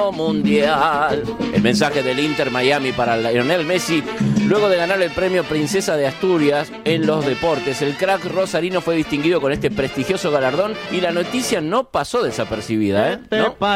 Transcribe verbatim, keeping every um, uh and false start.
Mundial. El mensaje del Inter Miami para Lionel Messi. Luego de ganar el premio Princesa de Asturias en los deportes, el crack rosarino fue distinguido con este prestigioso galardón y la noticia no pasó desapercibida, ¿eh? ¿No?